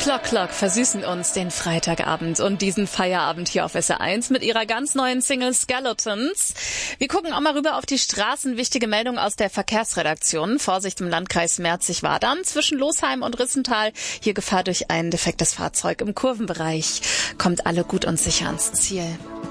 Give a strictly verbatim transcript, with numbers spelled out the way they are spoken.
Clock Clock versüßen uns den Freitagabend und diesen Feierabend hier auf S R eins mit ihrer ganz neuen Single Skeletons. Wir gucken auch mal rüber auf die Straßen. Wichtige Meldung aus der Verkehrsredaktion. Vorsicht im Landkreis Merzig-Wadern zwischen Losheim und Rissental. Hier Gefahr durch ein defektes Fahrzeug im Kurvenbereich. Kommt alle gut und sicher ans Ziel.